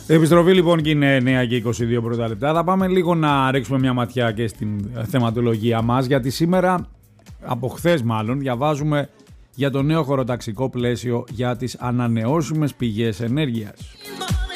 Επιστροφή λοιπόν και είναι 9 και 22 πρώτα λεπτά. Θα πάμε λίγο να ρίξουμε μια ματιά και στην θεματολογία μας, γιατί σήμερα, από χθες μάλλον, διαβάζουμε για το νέο χωροταξικό πλαίσιο για τις ανανεώσιμες πηγές ενέργειας.